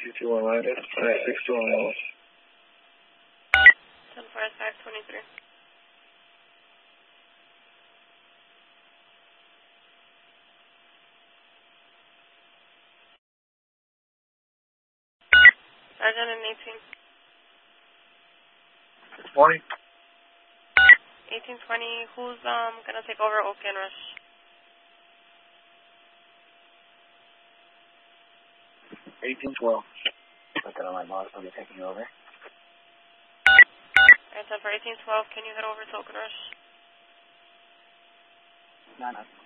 221 landed, 962 on Willis. 10-4, 523. Sergeant and 18. Morning. 1820, who's gonna take over OK and Rush? 1812. Put that on my boss, I'll be taking over. Alright, 10-4, 1812, can you head over to OK and Rush? 9